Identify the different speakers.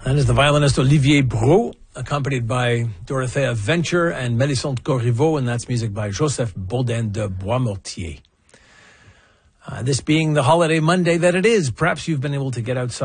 Speaker 1: That is the violinist Olivier Brault, accompanied by Dorothea Venture and Mélisande Corriveau, and that's music by Joseph Baudin de Boismortier. This being the holiday Monday that it is, perhaps you've been able to get outside